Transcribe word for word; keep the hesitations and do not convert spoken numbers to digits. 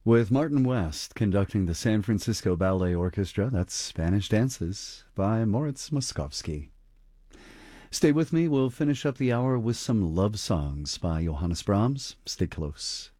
with Martin West conducting the San Francisco Ballet Orchestra. That's Spanish Dances by Moritz Moszkowski. Stay with me. We'll finish up the hour with some love songs by Johannes Brahms. Stay close.